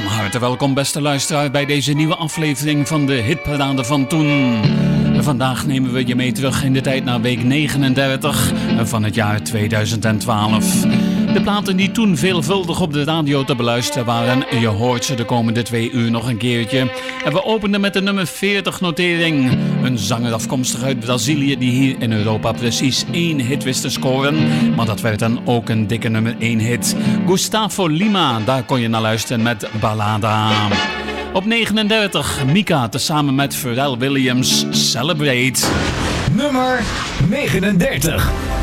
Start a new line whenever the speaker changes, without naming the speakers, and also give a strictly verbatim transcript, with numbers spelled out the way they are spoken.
harte welkom beste luisteraar bij deze nieuwe aflevering van de Hitparade van Toen. Vandaag nemen we je mee terug in de tijd naar week negenendertig van het jaar tweeduizend twaalf. De platen die toen veelvuldig op de radio te beluisteren waren, je hoort ze de komende twee uur nog een keertje. En we openden met de nummer veertig notering. Een zanger afkomstig uit Brazilië die hier in Europa precies één hit wist te scoren. Maar dat werd dan ook een dikke nummer één hit. Gustavo Lima, daar kon je naar luisteren met Ballada. Op negenendertig, Mika tezamen met Pharrell Williams, Celebrate.
Nummer negenendertig.